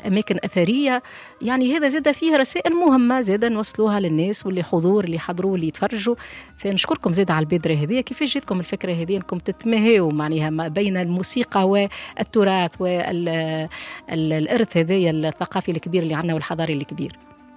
أماكن أثرية. يعني هذا زاد فيه رسائل مهمة زاد نوصلوها للناس واللي حضور اللي حضروا واللي يتفرجوا. فنشكركم زاد على البادرة هذه. كيفاش جاتكم الفكرة هذه أنكم تتمهوا معناها ما بين الموسيقى والتراث والإرث هذايا الثقافي الكبير اللي عندنا والحضاري الكبير؟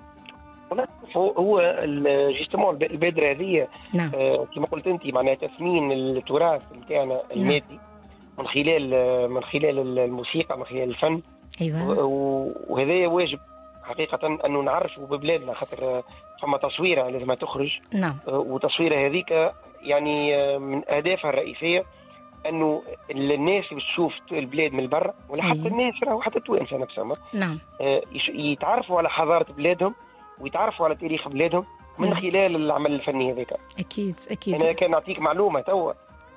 هو جيستمون البادرة هذه نعم. كما قلت أنت معناها تثمين التراث نتاعنا المادي من خلال الموسيقى، من خلال الفن. أيوة. وهذا واجب حقيقة أنه نعرفوا ببلادنا، خاطر فما تصويرة لازم تخرج. نعم. وتصويرة هذيك يعني من أهدافها الرئيسية أنه الناس اللي تشوف البلاد من البر ولا حتى الناس وحتى التوانسة نفسهم نعم يتعرفوا على حضارة بلادهم ويتعرفوا على تاريخ بلادهم من خلال العمل الفني هذاك. أكيد. أنا كان أعطيك معلومة توا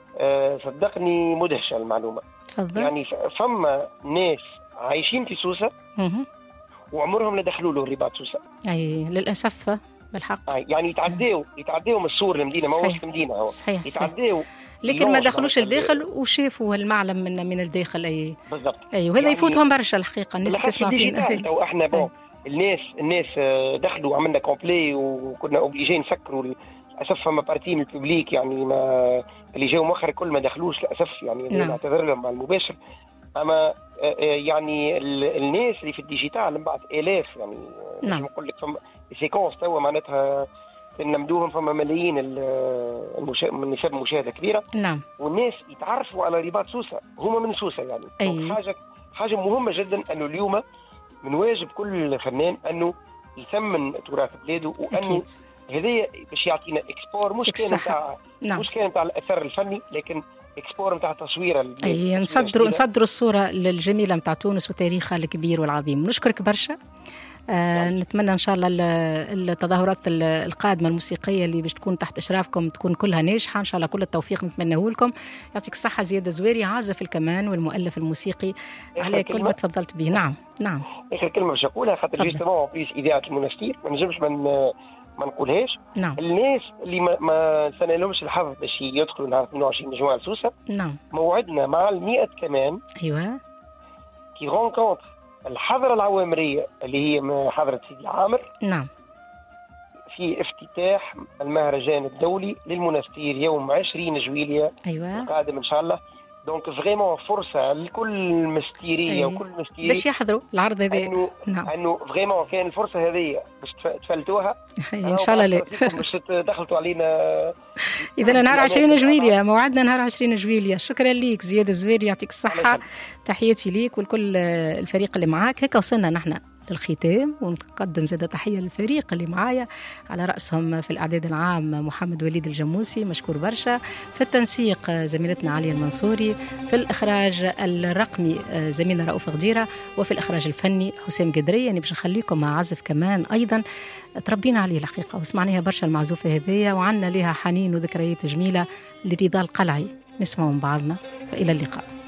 صدقني مدهشة المعلومة. تفضل. يعني فما ناس عايشين في سوسة وعمرهم لا دخلوا له رباط سوسة. أي للأسف بالحق. يعني يتعداوا من السور المدينة، ما هوش في المدينة هو. صحيح. يتعداوا لكن ما دخلوش الداخل وشافوا المعلم من الداخل. أي بالضبط. أي وهذا يعني يفوتهم برشا الحقيقة. الناس تسمع فينا. أو إحنا الناس دخلوا وعملنا كومبلي وكنا أوبليجي نسكروا. للأسف فما بارتي من الببليك يعني ما اللي جاوا مؤخر كل ما دخلوش للأسف يعني. نعتذر لهم على المباشر. أما يعني الناس اللي في الديجيتال من بعد آلاف يعني. نعم. نقول لك فما سيكونس توا معناتها نمدوهم فما ملايين النسب مشاهدة كبيرة. نعم. والناس يتعرفوا على رباط سوسة، هما من سوسة يعني. حاجة مهمة جدا أنه اليوم من واجب كل فنان أنه يثمن تراث بلاده، وأنه هذه باش يعطينا إكسبور مش كان نتاع الأثر الفني، لكن إكسبور نتاع تصوير. أي نصدروا الصورة الجميلة نتاع تونس وتاريخها الكبير والعظيم. نشكرك برشا. نتمنى إن شاء الله التظاهرات القادمة الموسيقية اللي باش تكون تحت إشرافكم تكون كلها ناجحة إن شاء الله. كل التوفيق نتمناه لكم. يعطيك الصحة زياد الزويري، عازف الكمان والمؤلف الموسيقي على كل ما تفضلت به. نعم. آخر كلمة باش نقولها خاطر جيستمون بليس إذاعة المنستير ما نجمش ما نقولهاش. نعم. الناس اللي ما سنالهمش الحظ باش يدخلوا نهار 22 جوان لسوسة. نعم. موعدنا مع 100 كمان. أيوة. كي رونكونتر الحضرة العوامرية اللي هي حضرة سيدي عامر. نعم. في افتتاح المهرجان الدولي للمنستير يوم 20 جويلية. أيوة. القادم إن شاء الله. دونك فريمون فرصة لكل مستيرية وكل مستيري باش يحضروا العرض هذا. نعم. أنه فريمون كان الفرصة هذه باش تفلتوها إن شاء الله. لا باش تدخلتوا علينا. إذا نهار 20 جويلية موعدنا نهار 20 جويلية. شكرا ليك زياد الزويري، يعطيك الصحة. تحياتي ليك ولكل الفريق اللي معاك. هكا وصلنا نحن للختام، ونقدم زادة تحية للفريق اللي معايا على رأسهم في الإعداد العام محمد وليد الجموسي مشكور برشا، في التنسيق زميلتنا علي المنصوري، في الإخراج الرقمي زميلنا رؤوف غديرة، وفي الإخراج الفني حسام قدري. يعني باش نخليكم مع عزف كمان أيضا تربينا عليه الحقيقة وسمعناها برشا المعزوفة هذية وعنا لها حنين وذكريات جميلة لرضا القلعي. نسمع من بعضنا وإلى اللقاء.